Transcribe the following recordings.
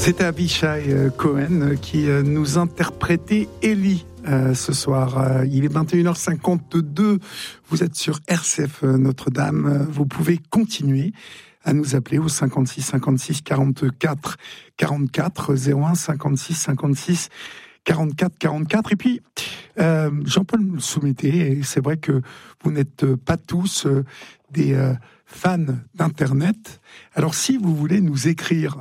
C'était Avishai Cohen qui nous interprétait Élie ce soir. Il est 21h52. Vous êtes sur RCF Notre-Dame. Vous pouvez continuer à nous appeler au 56 56 44 44 01 56 56 44 44. Et puis, Jean-Paul nous le soumettait, et c'est vrai que vous n'êtes pas tous des fans d'Internet. Alors, si vous voulez nous écrire,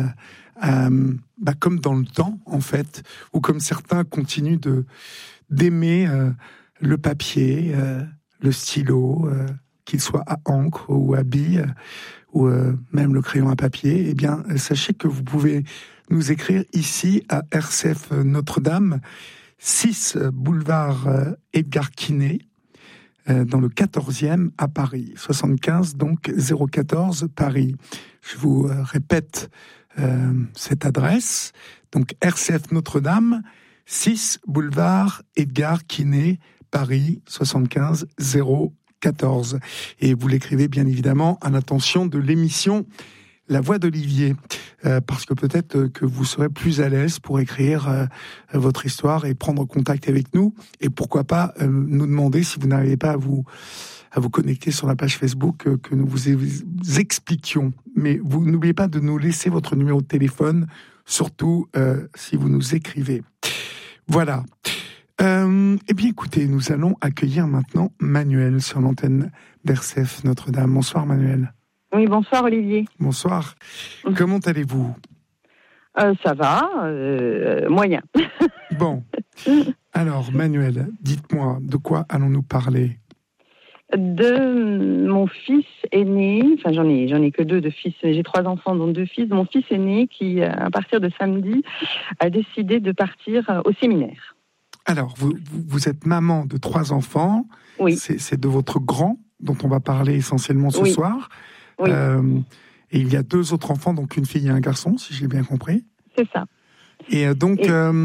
comme dans le temps, en fait, ou comme certains continuent d'aimer le papier, le stylo, qu'il soit à encre ou à bille, ou même le crayon à papier, eh bien, sachez que vous pouvez nous écrire ici à RCF Notre-Dame, 6 boulevard Edgar Quinet, dans le 14e à Paris, 75 donc 014 Paris. Je vous répète cette adresse, donc RCF Notre-Dame, 6 boulevard Edgar Quinet, Paris, 75 014. Et vous l'écrivez bien évidemment à l'attention de l'émission La Voix d'Olivier, parce que peut-être que vous serez plus à l'aise pour écrire votre histoire et prendre contact avec nous, et pourquoi pas nous demander, si vous n'arrivez pas à vous connecter sur la page Facebook, que nous vous expliquions. Mais vous n'oubliez pas de nous laisser votre numéro de téléphone, surtout si vous nous écrivez. Voilà. Eh bien, écoutez, nous allons accueillir maintenant Manuel sur l'antenne d'RCF Notre-Dame. Bonsoir, Manuel. Oui, bonsoir, Olivier. Bonsoir. Comment allez-vous ? Ça va, moyen. Bon. Alors, Manuel, dites-moi, de quoi allons-nous parler ? De mon fils aîné, enfin j'en ai que 2 de fils, j'ai 3 enfants dont 2 fils, mon fils aîné qui, à partir de samedi, a décidé de partir au séminaire. Alors, vous êtes maman de 3 enfants, oui. C'est de votre grand dont on va parler essentiellement ce soir. Oui. Et il y a 2 autres enfants, donc une fille et un garçon, si j'ai bien compris. C'est ça. Et donc,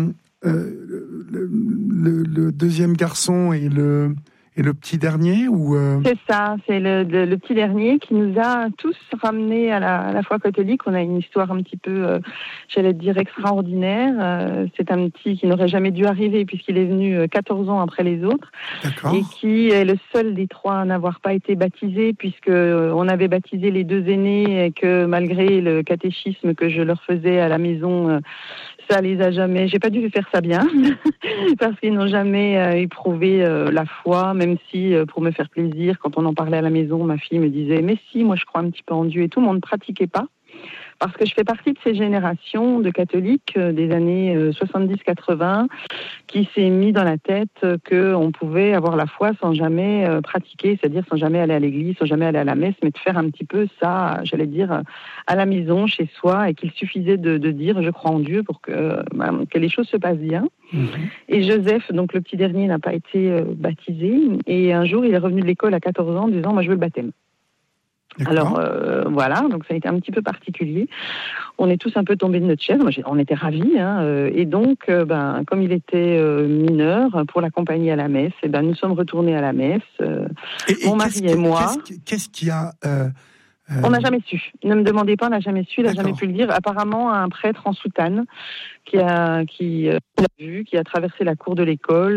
le deuxième garçon et le petit dernier ou C'est ça, c'est le petit dernier qui nous a tous ramenés à la foi catholique. On a une histoire un petit peu, j'allais dire, extraordinaire. C'est un petit qui n'aurait jamais dû arriver puisqu'il est venu 14 ans après les autres. D'accord. Et qui est le seul des 3 à n'avoir pas été baptisé, puisque on avait baptisé les 2 aînés et que malgré le catéchisme que je leur faisais à la maison, ça les a jamais... J'ai pas dû faire ça bien parce qu'ils n'ont jamais éprouvé la foi, même si, pour me faire plaisir, quand on en parlait à la maison, ma fille me disait « Mais si, moi je crois un petit peu en Dieu » et tout, mais on ne pratiquait pas. Parce que je fais partie de ces générations de catholiques des années 70-80 qui s'est mis dans la tête qu'on pouvait avoir la foi sans jamais pratiquer, c'est-à-dire sans jamais aller à l'église, sans jamais aller à la messe, mais de faire un petit peu ça, j'allais dire, à la maison, chez soi, et qu'il suffisait de dire « je crois en Dieu » pour que les choses se passent bien. Mmh. Et Joseph, donc le petit dernier, n'a pas été baptisé, et un jour il est revenu de l'école à 14 ans en disant « moi je veux le baptême ». Alors voilà, donc ça a été un petit peu particulier. On est tous un peu tombés de notre chaise. On était ravis, et donc, comme il était mineur, pour l'accompagner à la messe, nous sommes retournés à la messe. Mon mari et moi. Qu'est-ce qu'il y a On n'a jamais su. Ne me demandez pas, on n'a jamais su, il n'a jamais pu le dire. Apparemment, un prêtre en soutane qui l'a vu, qui a traversé la cour de l'école,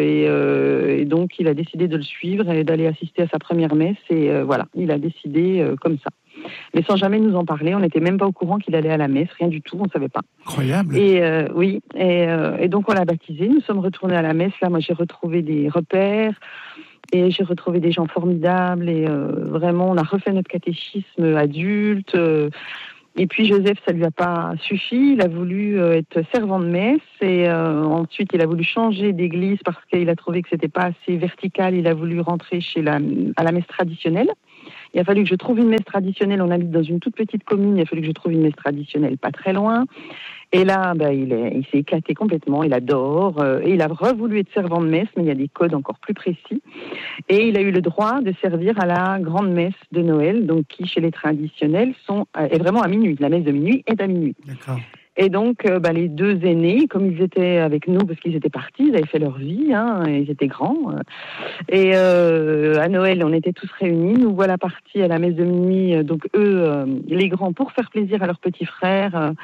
et donc il a décidé de le suivre et d'aller assister à sa première messe. Et voilà, il a décidé comme ça. Mais sans jamais nous en parler, on n'était même pas au courant qu'il allait à la messe, rien du tout, on ne savait pas. Incroyable. Et oui, et donc on l'a baptisé, nous sommes retournés à la messe. Là, moi j'ai retrouvé des repères. Et j'ai retrouvé des gens formidables et vraiment, on a refait notre catéchisme adulte. Et puis Joseph, ça lui a pas suffi. Il a voulu être servant de messe et ensuite il a voulu changer d'église parce qu'il a trouvé que c'était pas assez vertical. Il a voulu rentrer à la messe traditionnelle. Il a fallu que je trouve une messe traditionnelle. On habite dans une toute petite commune. Il a fallu que je trouve une messe traditionnelle pas très loin. Et là, il s'est éclaté complètement. Il adore. Et il a voulu être servant de messe, mais il y a des codes encore plus précis. Et il a eu le droit de servir à la grande messe de Noël, donc qui, chez les traditionnels, est vraiment à minuit. La messe de minuit est à minuit. D'accord. Et donc, les 2 aînés, comme ils étaient avec nous, parce qu'ils étaient partis, ils avaient fait leur vie, ils étaient grands. Et à Noël, on était tous réunis. Nous voilà partis à la messe de minuit. Donc eux, les grands, pour faire plaisir à leurs petits frères,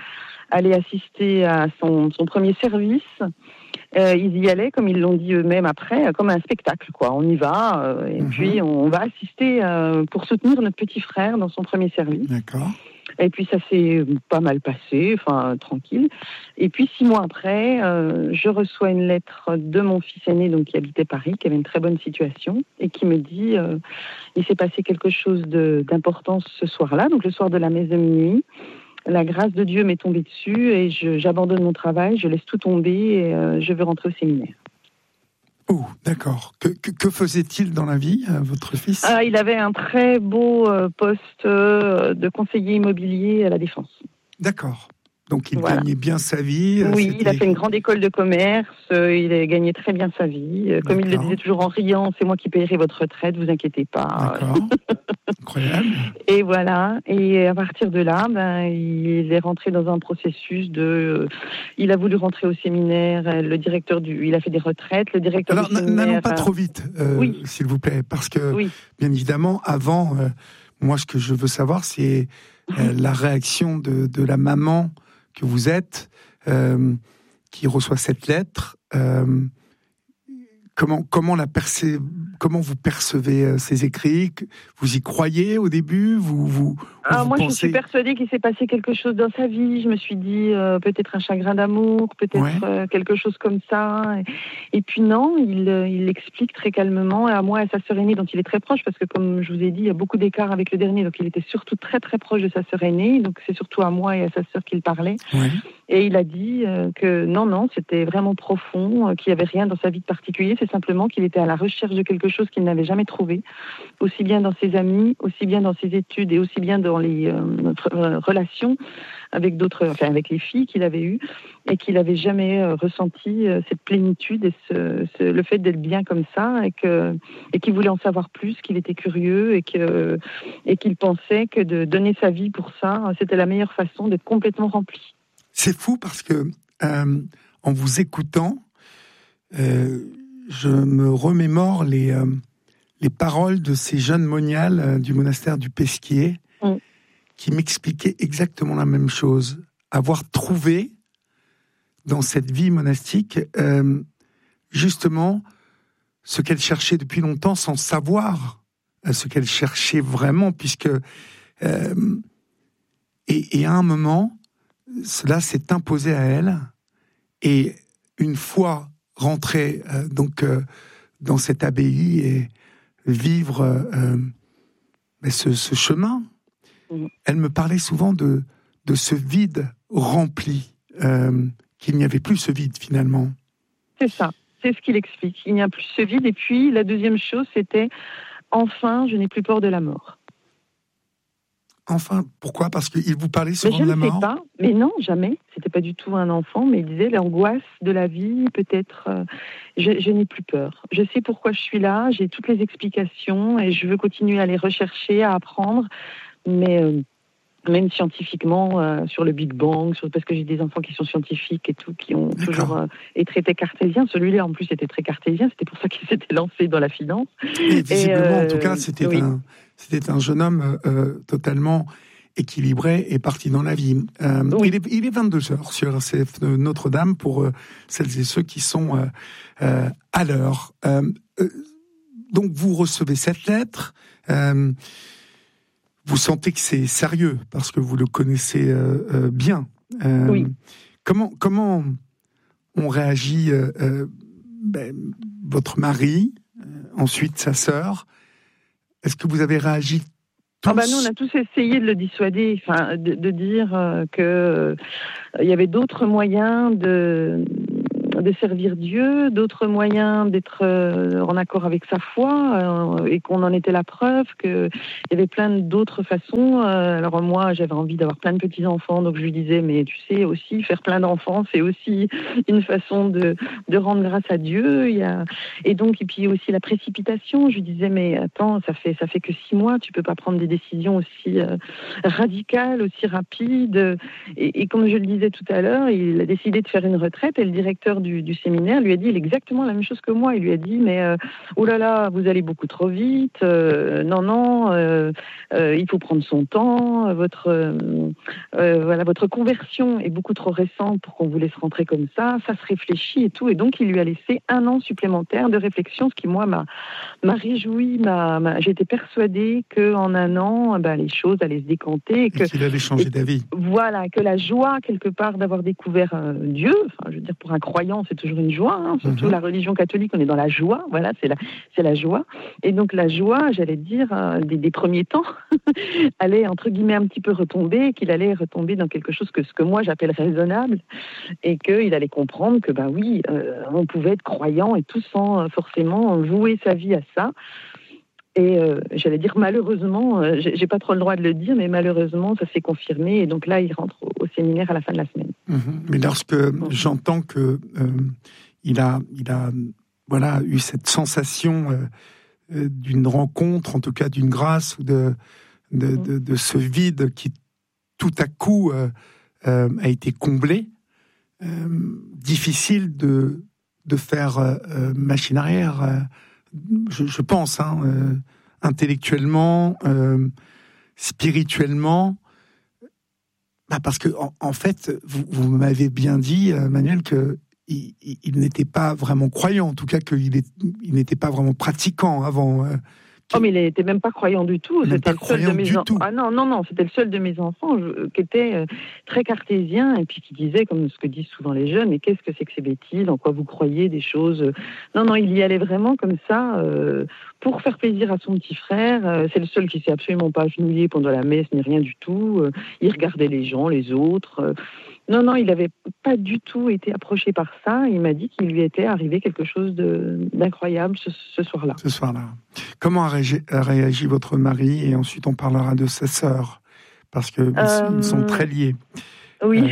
aller assister à son premier service. Ils y allaient, comme ils l'ont dit eux-mêmes après, comme un spectacle, quoi. On y va, et puis on va assister pour soutenir notre petit frère dans son premier service. D'accord. Et puis ça s'est pas mal passé, enfin tranquille. Et puis 6 mois après, je reçois une lettre de mon fils aîné, donc qui habitait Paris, qui avait une très bonne situation, et qui me dit il s'est passé quelque chose d'important ce soir-là, donc le soir de la messe de minuit. La grâce de Dieu m'est tombée dessus et j'abandonne mon travail, je laisse tout tomber et je veux rentrer au séminaire. Oh, d'accord. Que faisait-il dans la vie, votre fils ? Il avait un très beau poste de conseiller immobilier à la Défense. D'accord. Donc il gagnait bien sa vie. Oui, il a fait une grande école de commerce, il a gagné très bien sa vie. Comme il le disait toujours en riant, c'est moi qui paierai votre retraite, vous inquiétez pas. D'accord. Incroyable. Et voilà, et à partir de là, il est rentré dans un processus il a voulu rentrer au séminaire, il a fait des retraites, le directeur du séminaire... Alors, n'allons pas trop vite, s'il vous plaît, parce que, bien évidemment, avant, moi, ce que je veux savoir, c'est la réaction de la maman que vous êtes, qui reçoit cette lettre. Comment vous percevez ces écrits ? Vous y croyez au début ? Moi, je suis persuadée qu'il s'est passé quelque chose dans sa vie. Je me suis dit peut-être un chagrin d'amour, peut-être quelque chose comme ça. Et puis non, il l'explique très calmement à moi et à sa sœur aînée, dont il est très proche, parce que comme je vous ai dit, il y a beaucoup d'écart avec le dernier, donc il était surtout très très proche de sa sœur aînée. Donc c'est surtout à moi et à sa sœur qu'il parlait. Ouais. Et il a dit que non, c'était vraiment profond, qu'il n'y avait rien dans sa vie de particulier. C'est simplement qu'il était à la recherche de quelque chose qu'il n'avait jamais trouvé, aussi bien dans ses amis, aussi bien dans ses études et aussi bien dans les relations avec avec les filles qu'il avait eues, et qu'il n'avait jamais ressenti cette plénitude et le fait d'être bien comme ça, et qu'il voulait en savoir plus, qu'il était curieux et qu'il pensait que de donner sa vie pour ça, c'était la meilleure façon d'être complètement rempli. C'est fou parce que en vous écoutant, je me remémore les paroles de ces jeunes moniales du monastère du Pesquier qui m'expliquaient exactement la même chose. Avoir trouvé dans cette vie monastique justement ce qu'elle cherchait depuis longtemps sans savoir ce qu'elle cherchait vraiment, puisque et à un moment cela s'est imposé à elle, et une fois rentrée dans cette abbaye et vivre ce chemin, elle me parlait souvent de ce vide rempli, qu'il n'y avait plus ce vide finalement. C'est ça, c'est ce qu'il explique. Il n'y a plus ce vide, et puis la deuxième chose, c'était « enfin, je n'ai plus peur de la mort ». Enfin, pourquoi ? Parce qu'il vous parlait souvent de la mort ? Je ne sais pas, mais non, jamais. C'était pas du tout un enfant, mais il disait l'angoisse de la vie, peut-être. Je n'ai plus peur. Je sais pourquoi je suis là, j'ai toutes les explications et je veux continuer à les rechercher, à apprendre, mais même scientifiquement, sur le Big Bang, parce que j'ai des enfants qui sont scientifiques et tout, qui ont toujours été cartésiens. Celui-là, en plus, était très cartésien. C'était pour ça qu'il s'était lancé dans la finance. Et visiblement, en tout cas, c'était un jeune homme totalement équilibré et parti dans la vie. Il est 22h sur RCF Notre-Dame pour celles et ceux qui sont à l'heure. Donc, vous recevez cette lettre. Vous sentez que c'est sérieux parce que vous le connaissez bien. Oui. Comment on réagit votre mari, ensuite sa sœur? Est-ce que vous avez réagi tous? Nous, on a tous essayé de le dissuader, de dire que il y avait d'autres moyens de servir Dieu, d'autres moyens d'être en accord avec sa foi, et qu'on en était la preuve, qu'il y avait plein d'autres façons. Alors moi, j'avais envie d'avoir plein de petits-enfants, donc je lui disais, mais tu sais aussi, faire plein d'enfants, c'est aussi une façon de rendre grâce à Dieu. Et puis aussi la précipitation. Je lui disais, mais attends, ça fait que 6 mois, tu peux pas prendre des décisions aussi radicales, aussi rapides. Et comme je le disais tout à l'heure, il a décidé de faire une retraite, et le directeur du séminaire lui a dit exactement la même chose que moi. Il lui a dit, mais oh là là, vous allez beaucoup trop vite. Non, il faut prendre son temps. Votre conversion est beaucoup trop récente pour qu'on vous laisse rentrer comme ça. Ça se réfléchit et tout. Et donc, il lui a laissé 1 an supplémentaire de réflexion, ce qui, moi, m'a réjoui. J'étais persuadée qu'en 1 an, les choses allaient se décanter. Et qu'il allait changer d'avis. Voilà, que la joie, quelque part, d'avoir découvert Dieu, enfin, je veux dire, pour un croyant, c'est toujours une joie, hein, surtout la religion catholique, on est dans la joie, voilà, c'est la joie. Et donc, la joie, j'allais dire, des premiers temps, allait, entre guillemets, un petit peu retomber, qu'il allait retomber dans quelque chose ce que moi, j'appelle raisonnable, et qu'il allait comprendre que, oui, on pouvait être croyant et tout sans forcément vouer sa vie à ça. Et j'allais dire malheureusement, j'ai pas trop le droit de le dire, mais malheureusement, ça s'est confirmé. Et donc là, il rentre au séminaire à la fin de la semaine. Mais lorsque j'entends que il a eu cette sensation d'une rencontre, en tout cas d'une grâce ou de ce vide qui tout à coup a été comblé, difficile de faire machine arrière. Je pense, intellectuellement, spirituellement, parce que en fait, vous m'avez bien dit, Manuel, que il n'était pas vraiment croyant, en tout cas qu'il n'était pas vraiment pratiquant avant. Mais il n'était même pas croyant du tout. C'était le seul de mes enfants. Ah non, c'était le seul de mes enfants qui était très cartésien et puis qui disait, comme ce que disent souvent les jeunes, mais qu'est-ce que c'est que ces bêtises, en quoi vous croyez des choses. Non, il y allait vraiment comme ça pour faire plaisir à son petit frère. C'est le seul qui s'est absolument pas agenouillé pendant la messe ni rien du tout. Il regardait les gens, les autres. Non, il n'avait pas du tout été approché par ça. Il m'a dit qu'il lui était arrivé quelque chose d'incroyable ce soir-là. Ce soir-là. Comment a réagi votre mari? Et ensuite, on parlera de sa sœur, parce qu'ils sont très liés. Oui.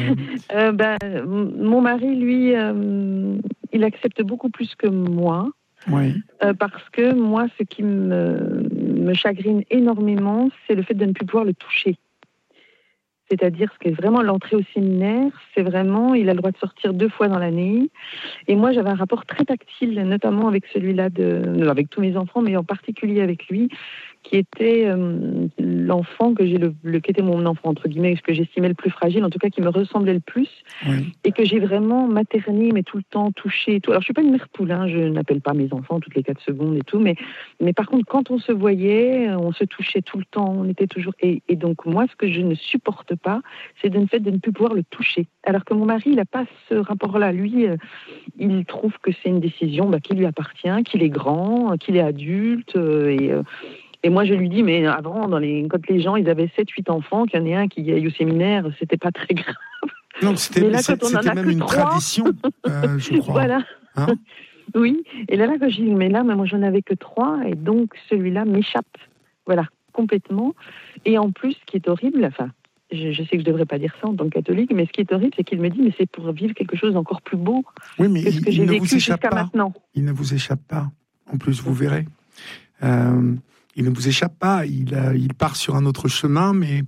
Mon mari, lui, il accepte beaucoup plus que moi. Oui. Parce que moi, ce qui me chagrine énormément, c'est le fait de ne plus pouvoir le toucher. C'est-à-dire, ce qui est vraiment l'entrée au séminaire, c'est vraiment, il a le droit de sortir 2 fois dans l'année. Et moi, j'avais un rapport très tactile, notamment avec celui-là, avec tous mes enfants, mais en particulier avec lui, qui était l'enfant qui était mon enfant, entre guillemets, ce que j'estimais le plus fragile, en tout cas qui me ressemblait le plus, et que j'ai vraiment materné, mais tout le temps touché et tout. Alors, je suis pas une mère poule, je n'appelle pas mes enfants toutes les 4 secondes et tout, mais par contre, quand on se voyait, on se touchait tout le temps, on était toujours... Et donc, moi, ce que je ne supporte pas, c'est le fait de ne plus pouvoir le toucher. Alors que mon mari, il n'a pas ce rapport-là. Lui, il trouve que c'est une décision qui lui appartient, qu'il est grand, qu'il est adulte, et moi, je lui dis, mais avant, quand les gens, ils avaient 7-8 enfants, qu'il y en ait un qui aille au séminaire, c'était pas très grave. Non, c'était même une tradition, je crois. Voilà. Oui. Et là, quand je dis, mais moi, j'en avais que 3, et donc, celui-là m'échappe. Voilà, complètement. Et en plus, ce qui est horrible, je sais que je devrais pas dire ça en tant que catholique, mais ce qui est horrible, c'est qu'il me dit, mais c'est pour vivre quelque chose d'encore plus beau que ce que j'ai vécu jusqu'à maintenant. Il ne vous échappe pas. En plus, vous verrez. Il ne vous échappe pas, il part sur un autre chemin, mais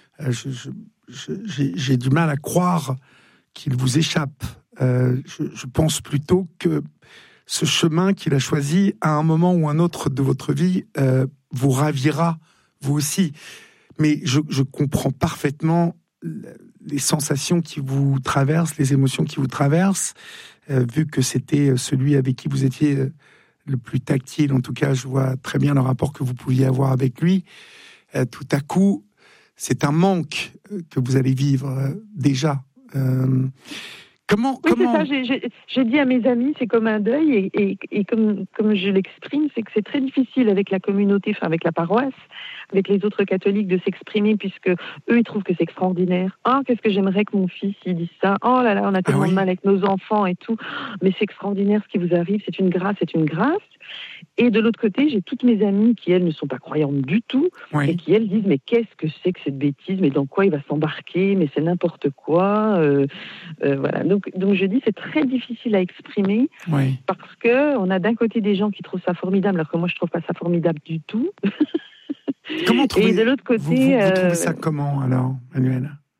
j'ai du mal à croire qu'il vous échappe. Je pense plutôt que ce chemin qu'il a choisi, à un moment ou un autre de votre vie, vous ravira, vous aussi. Mais je comprends parfaitement les sensations qui vous traversent, les émotions qui vous traversent, vu que c'était celui avec qui vous étiez... le plus tactile, en tout cas, je vois très bien le rapport que vous pouviez avoir avec lui. Tout à coup, c'est un manque que vous allez vivre déjà. Comment c'est ça, j'ai dit à mes amis, c'est comme un deuil, et comme je l'exprime, c'est que c'est très difficile avec la communauté, avec la paroisse, avec les autres catholiques, de s'exprimer, puisque eux, ils trouvent que c'est extraordinaire. Qu'est-ce que j'aimerais que mon fils, il dise ça. Oh là là, on a tellement de mal avec nos enfants et tout. Mais c'est extraordinaire ce qui vous arrive, c'est une grâce, c'est une grâce. Et de l'autre côté, j'ai toutes mes amies qui, elles, ne sont pas croyantes du tout, et qui, elles, disent, mais qu'est-ce que c'est que cette bêtise, mais dans quoi il va s'embarquer, mais c'est n'importe quoi. Voilà. Donc je dis, c'est très difficile à exprimer, parce que on a d'un côté des gens qui trouvent ça formidable, alors que moi, je trouve pas ça formidable du tout. Comment trouver, et de l'autre côté... vous trouvez ça comment, alors, Manuel ?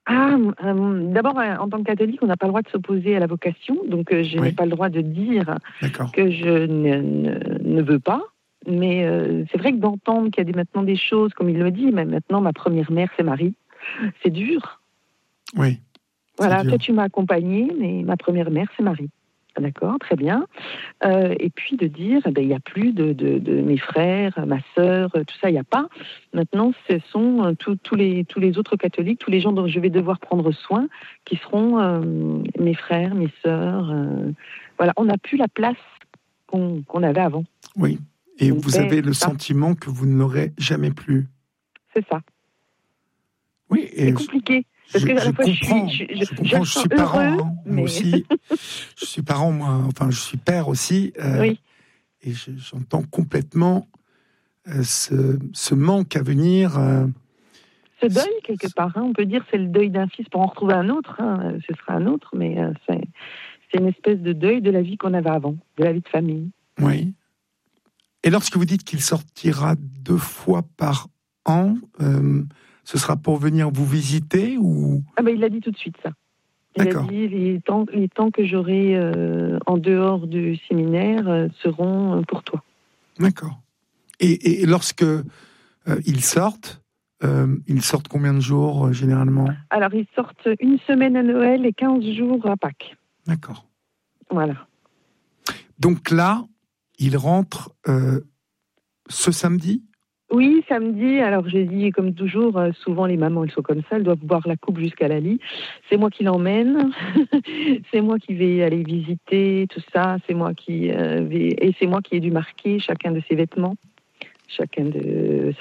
D'abord, en tant que catholique, on n'a pas le droit de s'opposer à la vocation, donc je n'ai pas le droit de dire que je ne veux pas. Mais c'est vrai que d'entendre qu'il y a maintenant des choses, comme il le dit, mais maintenant ma première mère, c'est Marie, c'est dur. Oui. Voilà, toi tu m'as accompagnée, mais ma première mère, c'est Marie. D'accord, très bien. Et puis de dire, il n'y a plus de mes frères, ma sœur, tout ça, il n'y a pas. Maintenant, ce sont tous les autres catholiques, tous les gens dont je vais devoir prendre soin, qui seront mes frères, mes sœurs. Voilà, on n'a plus la place qu'on avait avant. Oui, et vous avez le sentiment que vous ne l'aurez jamais plus. C'est ça. Oui, et c'est compliqué. Parce que à la fois, je comprends, je suis parent, moi aussi. Je suis parent, moi, enfin, je suis père aussi. Oui. Et j'entends complètement ce manque à venir. Ce deuil, quelque part, on peut dire c'est le deuil d'un fils pour en retrouver un autre. Ce sera un autre, mais c'est une espèce de deuil de la vie qu'on avait avant, de la vie de famille. Oui. Et lorsque vous dites qu'il sortira 2 fois par an, ce sera pour venir vous visiter ou... Il l'a dit tout de suite, ça. Il a dit les temps que j'aurai en dehors du séminaire seront pour toi. D'accord. Et lorsque ils sortent combien de jours généralement ? Alors, ils sortent 1 semaine à Noël et 15 jours à Pâques. D'accord. Voilà. Donc là, ils rentrent ce samedi ? Oui, samedi. Alors, j'ai dit, comme toujours, souvent les mamans, elles sont comme ça, elles doivent boire la coupe jusqu'à la lit. C'est moi qui l'emmène, c'est moi qui vais aller visiter tout ça, c'est moi qui et c'est moi qui ai dû marquer chacun de ses vêtements, chacun de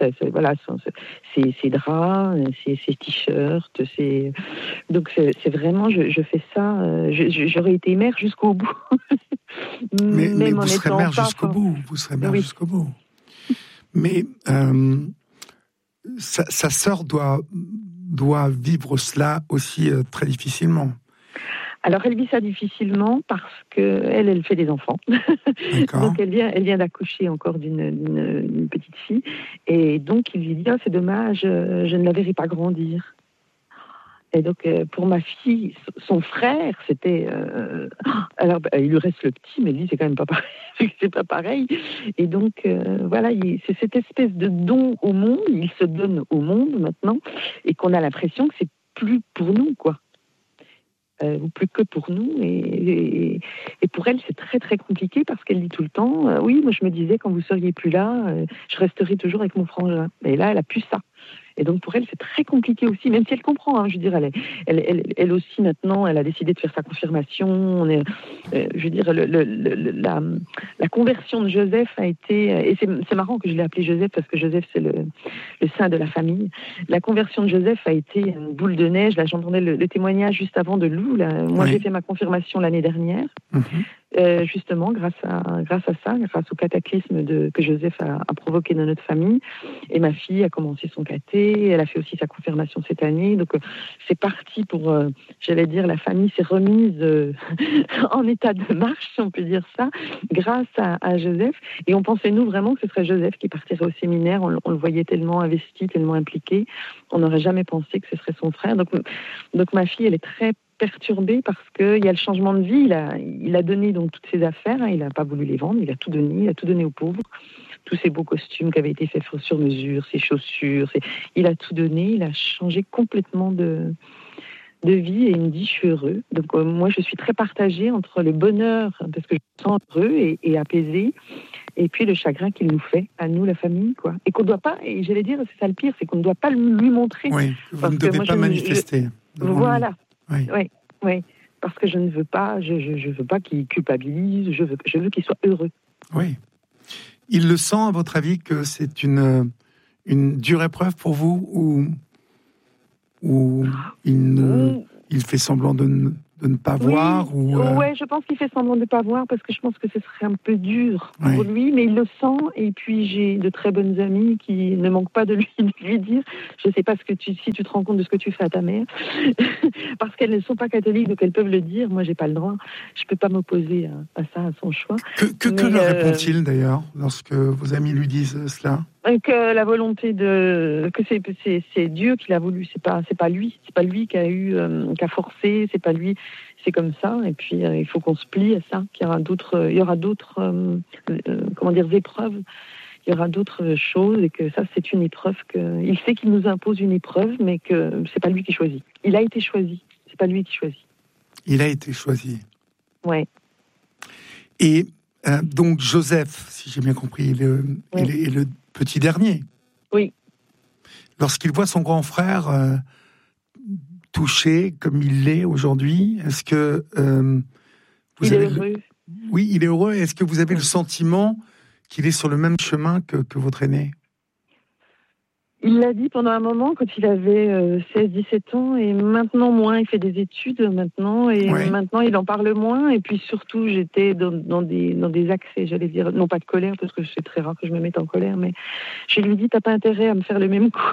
ses draps, ses t-shirts, donc c'est vraiment, je fais ça. J'aurais été mère jusqu'au bout. mais vous serez mère jusqu'au bout. Vous serez mère jusqu'au bout. Mais sa sœur doit vivre cela aussi très difficilement. Alors, elle vit ça difficilement parce qu'elle fait des enfants. Donc, elle vient d'accoucher encore d'une petite fille. Et donc, il lui dit, c'est dommage, je ne la verrai pas grandir. Et donc, pour ma fille, son frère, c'était... alors, il lui reste le petit, mais lui, c'est quand même pas pareil. C'est pas pareil. Et donc, voilà, c'est cette espèce de don au monde. Il se donne au monde maintenant. Et qu'on a l'impression que c'est plus pour nous, quoi. Ou plus que pour nous. Et pour elle, c'est très, très compliqué parce qu'elle dit tout le temps, oui, moi, je me disais, quand vous seriez plus là, je resterai toujours avec mon frangin. Mais là, elle a plus ça. Et donc pour elle, c'est très compliqué aussi, même si elle comprend. Je veux dire, elle aussi maintenant, elle a décidé de faire sa confirmation. Je veux dire, la conversion de Joseph a été, et c'est marrant que je l'ai appelé Joseph parce que Joseph c'est le saint de la famille. La conversion de Joseph a été une boule de neige. Là, j'entendais le témoignage juste avant de Lou. Moi, j'ai fait ma confirmation l'année dernière. Justement, grâce à ça, grâce au cataclysme que Joseph a provoqué dans notre famille. Et ma fille a commencé son caté, elle a fait aussi sa confirmation cette année. Donc, c'est parti pour, j'allais dire, la famille s'est remise en état de marche, si on peut dire ça, grâce à Joseph. Et on pensait, nous, vraiment que ce serait Joseph qui partirait au séminaire. On le voyait tellement investi, tellement impliqué. On n'aurait jamais pensé que ce serait son frère. Donc ma fille, elle est très perturbé parce qu'il y a le changement de vie. Il a donné donc toutes ses affaires, il n'a pas voulu les vendre, il a tout donné aux pauvres. Tous ses beaux costumes qui avaient été faits sur mesure, ses chaussures, il a tout donné, il a changé complètement de vie et il me dit je suis heureux. Donc moi je suis très partagée entre le bonheur, parce que je me sens heureux et apaisé, et puis le chagrin qu'il nous fait, à nous la famille, quoi. Et qu'on ne doit pas, et j'allais dire c'est ça le pire, c'est qu'on ne doit pas lui montrer. Oui, vous ne devez pas manifester. Voilà. Oui, parce que je ne veux pas, je veux pas qu'il culpabilise, je veux qu'il soit heureux. Oui. Il le sent, à votre avis, que c'est une dure épreuve pour vous, ou il fait semblant de ne pas voir Oui, je pense qu'il fait semblant de ne pas voir parce que je pense que ce serait un peu dur pour lui, mais il le sent. Et puis j'ai de très bonnes amies qui ne manquent pas de lui dire je ne sais pas si tu te rends compte de ce que tu fais à ta mère, parce qu'elles ne sont pas catholiques, donc elles peuvent le dire. Moi, j'ai pas le droit. Je peux pas m'opposer à ça, à son choix. Que leur répond-il d'ailleurs lorsque vos amis lui disent cela? Que la volonté que c'est Dieu qui l'a voulu, c'est pas lui qui a forcé, c'est pas lui, c'est comme ça. Et puis il faut qu'on se plie à ça, qu'il y aura d'autres épreuves, il y aura d'autres choses, et que ça c'est une épreuve il sait qu'il nous impose une épreuve, mais que c'est pas lui qui choisit. Il a été choisi, c'est pas lui qui choisit. Il a été choisi. Ouais. Et donc Joseph, si j'ai bien compris, est le petit dernier. Oui. Lorsqu'il voit son grand frère touché comme il l'est aujourd'hui, est-ce que il est heureux. Oui, il est heureux. Est-ce que vous avez le sentiment qu'il est sur le même chemin que votre aîné? Il l'a dit pendant un moment, quand il avait 16-17 ans, et maintenant moins. Il fait des études maintenant, et maintenant il en parle moins. Et puis surtout, j'étais dans des accès, j'allais dire, non pas de colère, parce que c'est très rare que je me mette en colère, mais je lui dis, t'as pas intérêt à me faire le même coup.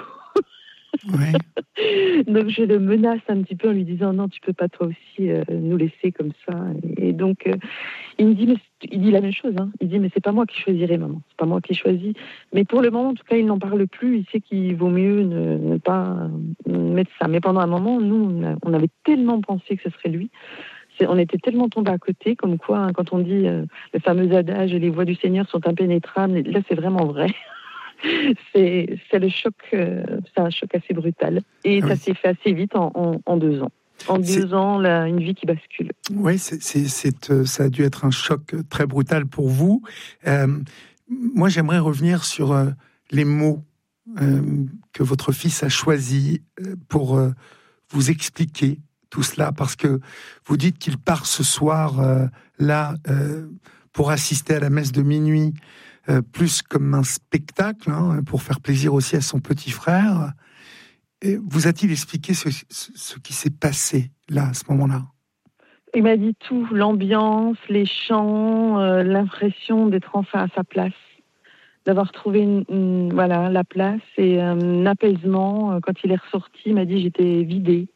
Donc je le menace un petit peu en lui disant, non, tu peux pas toi aussi nous laisser comme ça. Et donc il dit la même chose, hein. Il dit, mais c'est pas moi qui choisirai, maman, c'est pas moi qui choisis. Mais pour le moment, en tout cas, il n'en parle plus. Il sait qu'il vaut mieux ne pas mettre ça. Mais pendant un moment, nous, on avait tellement pensé que ce serait lui. On était tellement tombés à côté, comme quoi, hein, quand on dit le fameux adage, les voies du Seigneur sont impénétrables, là, c'est vraiment vrai. C'est le choc, c'est un choc assez brutal. Et ça s'est fait assez vite en 2 ans. En 2 ans, une vie qui bascule. Oui, ça a dû être un choc très brutal pour vous. Moi, j'aimerais revenir sur les mots que votre fils a choisis pour vous expliquer tout cela, parce que vous dites qu'il part ce soir pour assister à la messe de minuit, plus comme un spectacle, hein, pour faire plaisir aussi à son petit frère. Et vous a-t-il expliqué ce qui s'est passé là, à ce moment-là? Il m'a dit tout, l'ambiance, les chants, l'impression d'être enfin à sa place, d'avoir trouvé la place, et un apaisement. Quand il est ressorti, il m'a dit, j'étais vidée.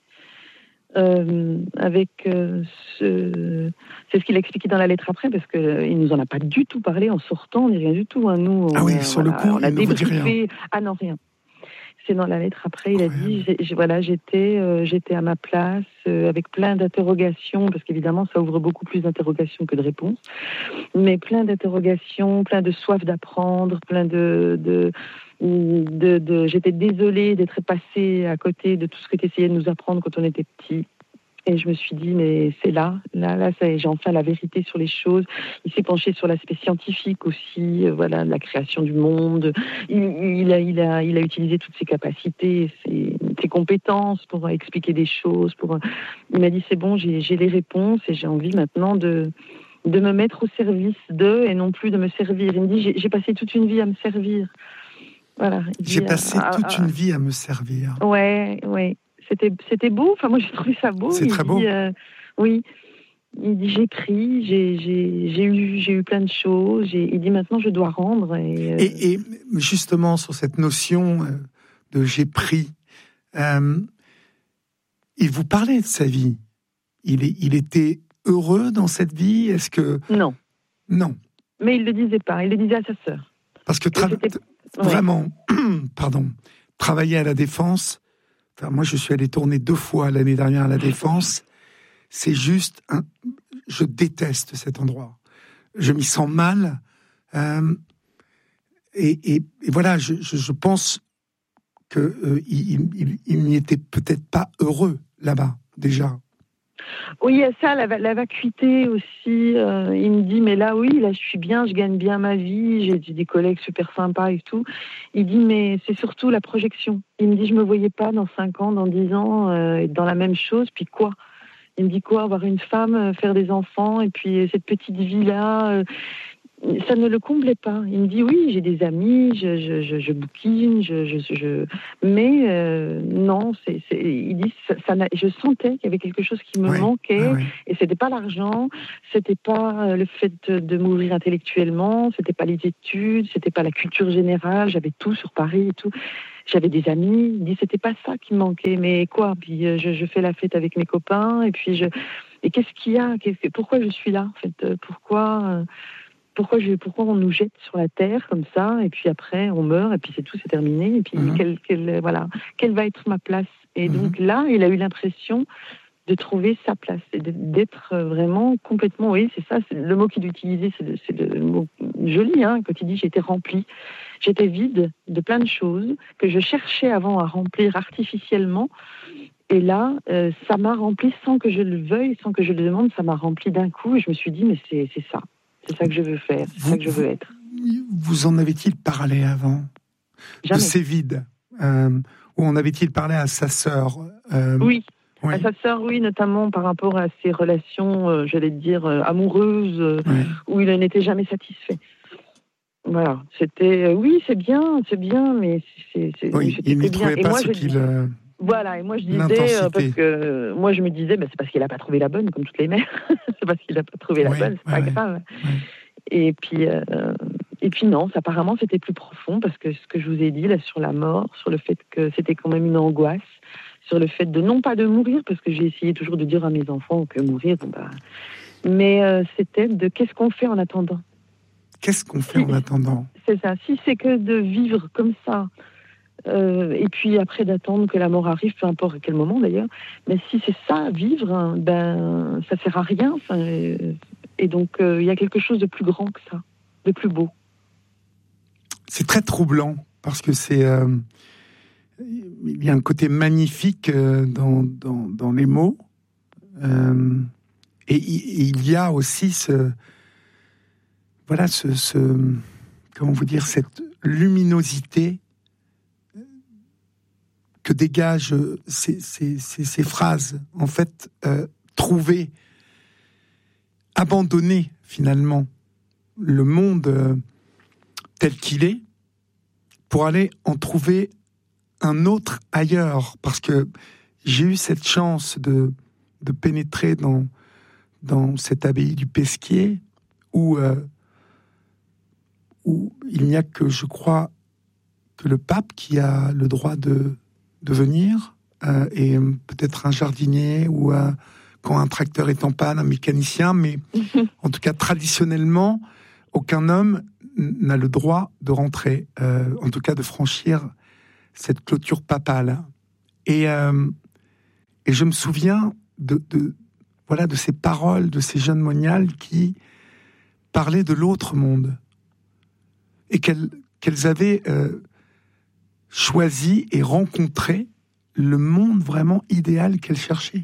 C'est ce qu'il a expliqué dans la lettre après, parce qu'il nous en a pas du tout parlé en sortant, ni rien du tout. Hein. Nous, sur le coup, on a il ne vous dit rien. Ah non, rien. C'est dans la lettre après, il a dit, j'étais à ma place, avec plein d'interrogations, parce qu'évidemment, ça ouvre beaucoup plus d'interrogations que de réponses, mais plein d'interrogations, plein de soif d'apprendre, plein j'étais désolée d'être passée à côté de tout ce que tu essayais de nous apprendre quand on était petit. Et je me suis dit, mais c'est là, j'ai enfin la vérité sur les choses. Il s'est penché sur l'aspect scientifique aussi, la création du monde. Il a utilisé toutes ses capacités, ses compétences pour expliquer des choses. Il m'a dit, c'est bon, j'ai les réponses, et j'ai envie maintenant de me mettre au service d'eux, et non plus de me servir. Il me dit, j'ai passé toute une vie à me servir. Voilà. J'ai passé toute une vie à me servir. Ouais. C'était beau. Enfin, moi, j'ai trouvé ça beau. C'est très beau. Oui. Il dit, j'ai pris, j'ai eu plein de choses. Il dit, maintenant, je dois rendre. Et justement, sur cette notion de j'ai pris, il vous parlait de sa vie. Il était heureux dans cette vie? Est-ce que... Non. Mais il le disait pas. Il le disait à sa sœur. Parce que vraiment, travailler à la Défense... moi, je suis allé tourner 2 fois l'année dernière à la Défense. C'est juste... je déteste cet endroit. Je m'y sens mal. Et voilà, je pense qu'il n'y était peut-être pas heureux là-bas, déjà. Oui, il y a ça, la vacuité aussi. Il me dit, mais là, je suis bien, je gagne bien ma vie, j'ai des collègues super sympas et tout. Il dit, mais c'est surtout la projection. Il me dit, je me voyais pas dans 5 ans, dans 10 ans, être dans la même chose, puis quoi? Il me dit quoi? Avoir une femme, faire des enfants, et puis cette petite vie-là... ça ne le comblait pas. Il me dit, oui, j'ai des amis, je bouquine, mais non, il dit, je sentais qu'il y avait quelque chose qui me manquait, et c'était pas l'argent, c'était pas le fait de m'ouvrir intellectuellement, c'était pas les études, c'était pas la culture générale, j'avais tout sur Paris et tout. J'avais des amis, il dit, c'était pas ça qui me manquait, mais quoi? Puis je fais la fête avec mes copains, et puis et qu'est-ce qu'il y a? Pourquoi je suis là, en fait? Pourquoi pourquoi on nous jette sur la terre comme ça, et puis après on meurt, et puis c'est tout, c'est terminé, et puis quelle va être ma place? Et donc là, il a eu l'impression de trouver sa place et d'être vraiment complètement, oui, c'est ça, c'est le mot qu'il utilisait, c'est le mot joli, hein, quand il dit j'étais remplie, j'étais vide de plein de choses que je cherchais avant à remplir artificiellement, et là, ça m'a rempli sans que je le veuille, sans que je le demande, ça m'a rempli d'un coup, et je me suis dit, mais c'est ça que je veux faire, c'est ça que je veux être. Vous en avait-il parlé avant? Jamais. De ces vides ou en avait-il parlé à sa sœur? Oui. À sa sœur, oui, notamment par rapport à ses relations, j'allais dire, amoureuses, où il n'était jamais satisfait. Voilà, c'était, oui, c'est bien, mais oui, il n'y trouvait pas ce qu'il... Voilà, et moi je disais, parce que moi je me disais, c'est parce qu'il n'a pas trouvé la bonne, comme toutes les mères. C'est parce qu'il n'a pas trouvé la bonne, c'est pas grave. Et puis non, apparemment c'était plus profond, parce que ce que je vous ai dit là sur la mort, sur le fait que c'était quand même une angoisse, sur le fait de, non pas de mourir, parce que j'ai essayé toujours de dire à mes enfants que mourir, mais c'était de qu'est-ce qu'on fait en attendant. Qu'est-ce qu'on fait en attendant? C'est ça, si c'est que de vivre comme ça, et puis après d'attendre que la mort arrive, peu importe à quel moment d'ailleurs, mais si c'est ça, vivre, ça sert à rien, et donc il y a quelque chose de plus grand que ça, de plus beau. C'est très troublant, parce que c'est... il y a un côté magnifique dans les mots, et il y a aussi comment vous dire, cette luminosité que dégagent ces phrases, en fait, trouver, abandonner finalement le monde tel qu'il est, pour aller en trouver un autre ailleurs, parce que j'ai eu cette chance de pénétrer dans cette abbaye du Pesquier, où il n'y a que, je crois, que le pape qui a le droit de venir, et peut-être un jardinier, ou quand un tracteur est en panne, un mécanicien, mais en tout cas traditionnellement, aucun homme n'a le droit de rentrer, en tout cas de franchir cette clôture papale. Et je me souviens de ces paroles de ces jeunes moniales qui parlaient de l'autre monde, et qu'elles avaient choisi et rencontré le monde vraiment idéal qu'elles cherchaient.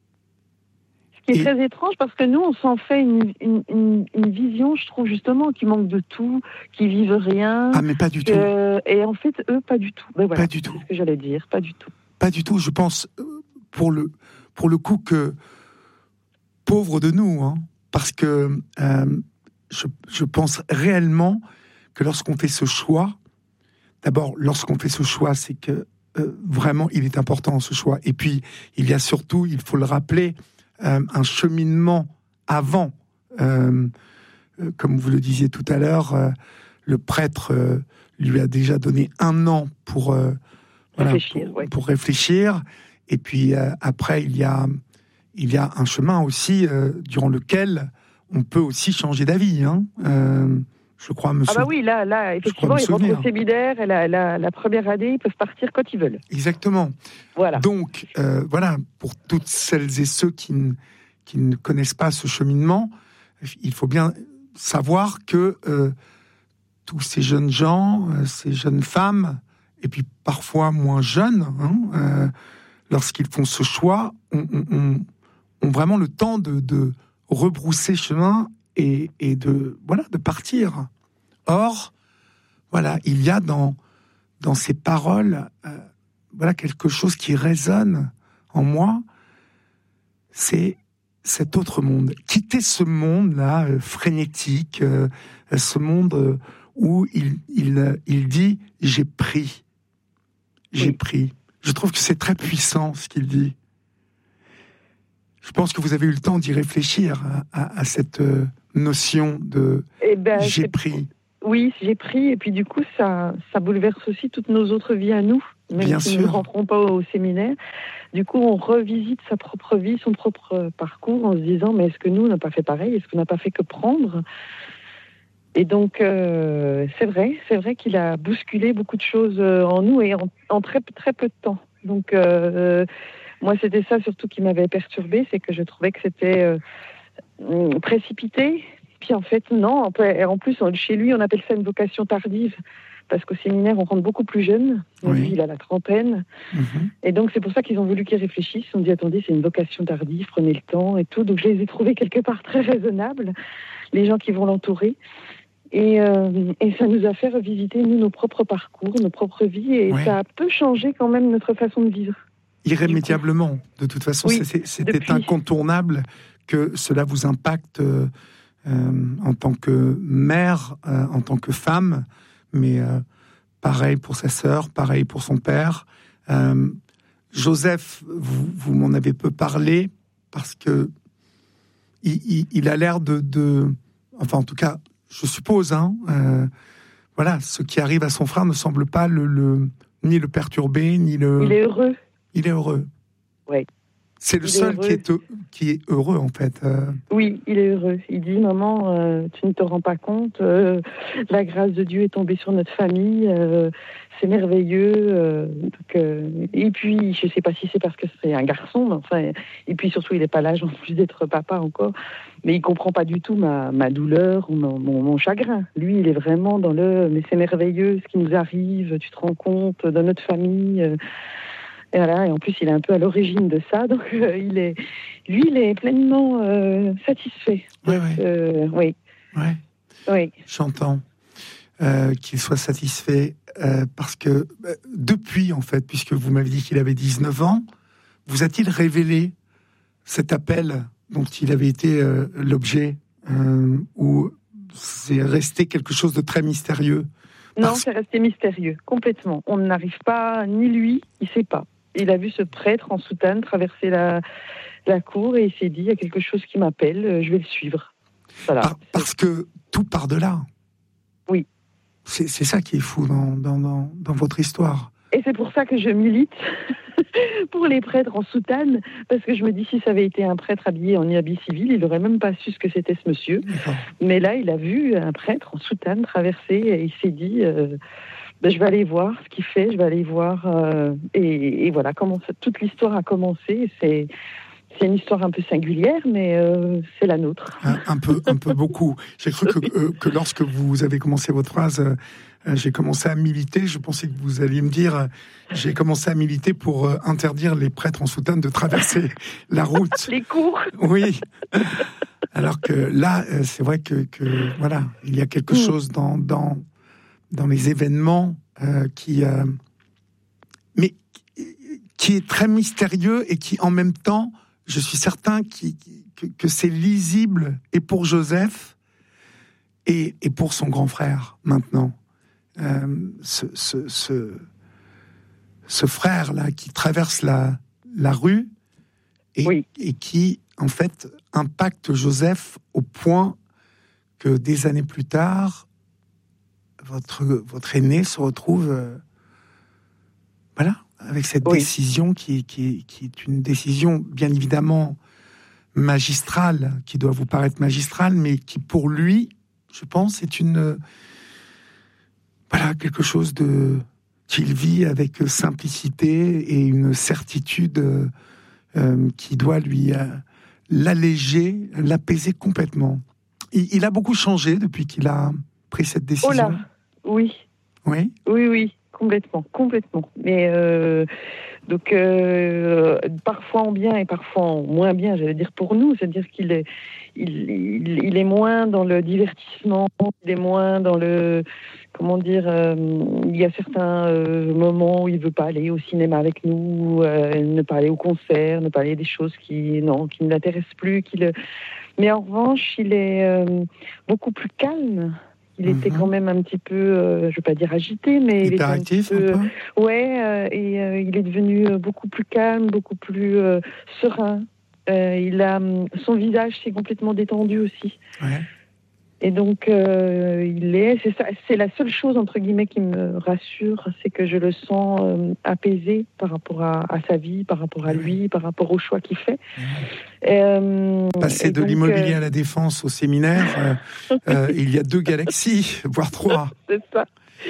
Ce qui est très étrange, parce que nous, on s'en fait une vision, je trouve, justement, qui manque de tout, qui vivent rien. Ah, mais pas du tout. Et en fait, eux, pas du tout. Ben voilà, pas du tout. C'est ce que j'allais dire, pas du tout. Pas du tout, je pense, pour le coup, que pauvre de nous, hein, parce que je pense réellement que lorsqu'on fait ce choix, d'abord, lorsqu'on fait ce choix, c'est que vraiment, il est important, ce choix. Et puis, il y a surtout, il faut le rappeler, un cheminement avant. Comme vous le disiez tout à l'heure, le prêtre lui a déjà donné 1 an pour réfléchir. Et puis, après, il y a un chemin aussi durant lequel on peut aussi changer d'avis, hein. Je crois me souvenir. Ah bah oui, là, effectivement, ils rentrent au séminaire, et la première année, ils peuvent partir quand ils veulent. Exactement. Voilà. Donc, pour toutes celles et ceux qui ne connaissent pas ce cheminement, il faut bien savoir que tous ces jeunes gens, ces jeunes femmes, et puis parfois moins jeunes, lorsqu'ils font ce choix, ont vraiment le temps de rebrousser chemin et de partir. Or, il y a dans ces paroles quelque chose qui résonne en moi, c'est cet autre monde. Quitter ce monde-là frénétique, ce monde où il dit « j'ai pris ». J'ai pris. Je trouve que c'est très puissant ce qu'il dit. Je pense que vous avez eu le temps d'y réfléchir à cette notion de j'ai pris. Oui, j'ai pris, et puis du coup, ça bouleverse aussi toutes nos autres vies à nous, même si nous ne rentrons pas au séminaire. Du coup, on revisite sa propre vie, son propre parcours, en se disant, mais est-ce que nous, on n'a pas fait pareil? Est-ce qu'on n'a pas fait que prendre? Et donc, c'est vrai qu'il a bousculé beaucoup de choses en nous et en très, très peu de temps. Donc, moi, c'était ça surtout qui m'avait perturbée, c'est que je trouvais que c'était précipité. Puis en fait, non. En plus, chez lui, on appelle ça une vocation tardive. Parce qu'au séminaire, on rentre beaucoup plus jeune. Oui. Lui, il a la trentaine. Et donc, c'est pour ça qu'ils ont voulu qu'il réfléchisse. Ils ont dit, attendez, c'est une vocation tardive, prenez le temps et tout. Donc, je les ai trouvés quelque part très raisonnables, les gens qui vont l'entourer. Et ça nous a fait revisiter, nous, nos propres parcours, nos propres vies. Et ça a peu changé quand même notre façon de vivre. Irrémédiablement. De toute façon, oui, c'était incontournable que cela vous impacte en tant que mère, en tant que femme, mais pareil pour sa sœur, pareil pour son père. Joseph, vous m'en avez peu parlé, parce que il a l'air de... Enfin, en tout cas, je suppose, voilà, ce qui arrive à son frère ne semble pas ni le perturber, ni le... Il est heureux. Il est heureux. Oui. C'est le seul qui est heureux, en fait. Oui, il est heureux. Il dit, maman, tu ne te rends pas compte, la grâce de Dieu est tombée sur notre famille, c'est merveilleux. Et puis, je ne sais pas si c'est parce que c'est un garçon, mais enfin, et puis surtout, il n'est pas l'âge en plus d'être papa encore, mais il ne comprend pas du tout ma douleur ou mon chagrin. Lui, il est vraiment dans mais c'est merveilleux ce qui nous arrive, tu te rends compte, dans notre famille. Et voilà, et en plus, il est un peu à l'origine de ça, donc il est pleinement satisfait. Oui. Oui. J'entends qu'il soit satisfait parce que depuis, en fait, puisque vous m'avez dit qu'il avait 19 ans, vous a-t-il révélé cet appel dont il avait été l'objet, ou c'est resté quelque chose de très mystérieux? Non, c'est resté mystérieux, complètement. On n'arrive pas, ni lui, il ne sait pas. Il a vu ce prêtre en soutane traverser la cour et il s'est dit, il y a quelque chose qui m'appelle, je vais le suivre. Voilà. Parce que tout part de là. Oui. C'est ça qui est fou dans votre histoire. Et c'est pour ça que je milite pour les prêtres en soutane, parce que je me dis, si ça avait été un prêtre habillé en habit civil, il n'aurait même pas su ce que c'était ce monsieur. Mais là, il a vu un prêtre en soutane traverser et il s'est dit... je vais aller voir ce qu'il fait, je vais aller voir... et voilà comment toute l'histoire a commencé. C'est une histoire un peu singulière, mais c'est la nôtre. Un peu beaucoup. J'ai cru que lorsque vous avez commencé votre phrase, j'ai commencé à militer. Je pensais que vous alliez me dire, j'ai commencé à militer pour interdire les prêtres en soutane de traverser la route. Les cours. Oui. Alors que là, c'est vrai que voilà, il y a quelque chose dans les événements mais qui est très mystérieux et qui, en même temps, je suis certain que c'est lisible et pour Joseph et pour son grand frère maintenant. Ce frère-là qui traverse la rue et qui, en fait, impacte Joseph au point que des années plus tard, votre aîné se retrouve avec cette décision qui est une décision bien évidemment magistrale, qui doit vous paraître magistrale, mais qui pour lui, je pense, est quelque chose qu'il vit avec simplicité et une certitude qui doit lui l'alléger, l'apaiser complètement. Il a beaucoup changé depuis qu'il a pris cette décision. Oh là, oui. Oui. Oui, complètement. Mais donc parfois en bien et parfois en moins bien, j'allais dire pour nous, c'est-à-dire qu'il est, il est moins dans le divertissement, il est moins dans le, il y a certains moments où il veut pas aller au cinéma avec nous, ne pas aller au concert, ne pas aller des choses qui ne l'intéressent plus, mais en revanche, il est beaucoup plus calme. Il était quand même un petit peu, je ne veux pas dire agité, mais il était un petit peu... Ouais, et il est devenu beaucoup plus calme, beaucoup plus serein. Son visage s'est complètement détendu aussi. Ouais. Et donc, c'est la seule chose, entre guillemets, qui me rassure, c'est que je le sens apaisé par rapport à sa vie, par rapport à lui, par rapport aux choix qu'il fait. Passer de l'immobilier à la défense au séminaire, il y a 2 galaxies, voire 3. C'est ça.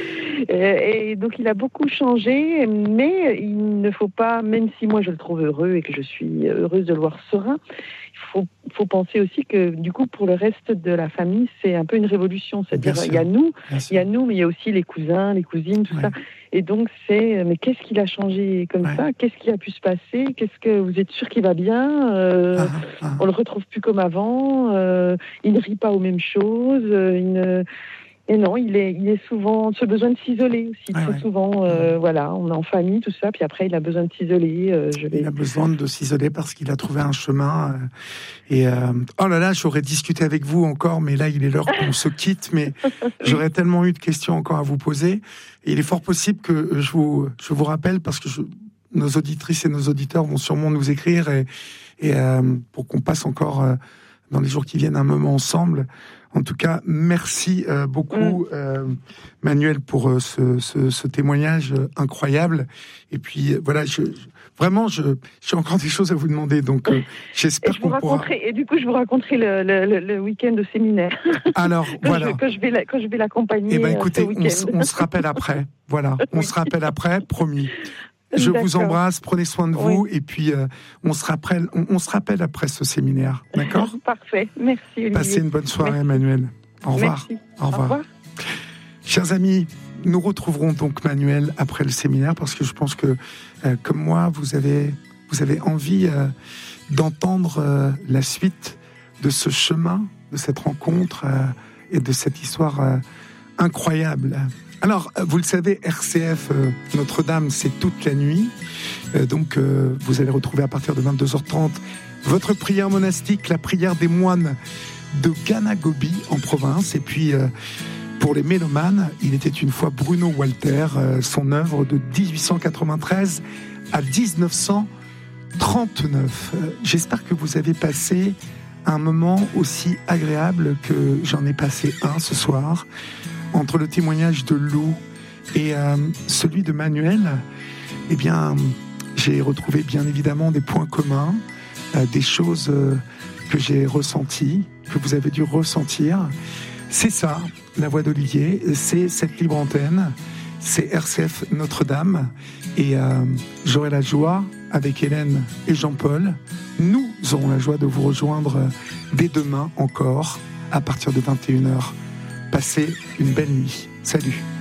Et donc il a beaucoup changé, mais il ne faut pas, même si moi je le trouve heureux et que je suis heureuse de le voir serein, il faut penser aussi que du coup pour le reste de la famille c'est un peu une révolution, c'est-à-dire il y a nous, mais il y a aussi les cousins, les cousines, tout ça. Et donc mais qu'est-ce qu'il a changé comme ça? Qu'est-ce qui a pu se passer? Qu'est-ce que vous êtes sûr qu'il va bien? On le retrouve plus comme avant. Il ne rit pas aux mêmes choses. Et non, il est souvent ce besoin de s'isoler aussi. Très souvent, voilà, on est en famille, tout ça, puis après il a besoin de s'isoler. Il a besoin de s'isoler parce qu'il a trouvé un chemin. Oh là là, j'aurais discuté avec vous encore, mais là il est l'heure qu'on se quitte. Mais j'aurais tellement eu de questions encore à vous poser. Et il est fort possible que je vous rappelle parce que nos auditrices et nos auditeurs vont sûrement nous écrire et pour qu'on passe encore dans les jours qui viennent un moment ensemble. En tout cas, merci beaucoup Manuel pour ce témoignage incroyable. Et puis voilà, j'ai encore des choses à vous demander, donc j'espère qu'on pourra. Et du coup, je vous raconterai le week-end de séminaire. Alors voilà. Quand je vais l'accompagner. Eh ben écoutez, on se rappelle après. Voilà, on se rappelle après, promis. Je vous embrasse, prenez soin de vous, et puis on se rappelle après ce séminaire, d'accord? Parfait, merci Olivier. Passez une bonne soirée, Manuel. Au revoir. Merci. Au revoir. Chers amis, nous retrouverons donc Manuel après le séminaire, parce que je pense que, comme moi, vous avez envie d'entendre la suite de ce chemin, de cette rencontre et de cette histoire incroyable. Alors, vous le savez, RCF Notre-Dame, c'est toute la nuit. Donc, vous allez retrouver à partir de 22h30 votre prière monastique, la prière des moines de Ganagobi en province. Et puis, pour les mélomanes, il était une fois Bruno Walter, son œuvre de 1893 à 1939. J'espère que vous avez passé un moment aussi agréable que j'en ai passé un ce soir. Entre le témoignage de Lou et celui de Manuel, eh bien, j'ai retrouvé bien évidemment des points communs, des choses que j'ai ressenties, que vous avez dû ressentir. C'est ça, la voix d'Olivier, c'est cette libre antenne, c'est RCF Notre-Dame. Et j'aurai la joie, avec Hélène et Jean-Paul, nous aurons la joie de vous rejoindre dès demain encore, à partir de 21h. Passez une belle nuit. Salut.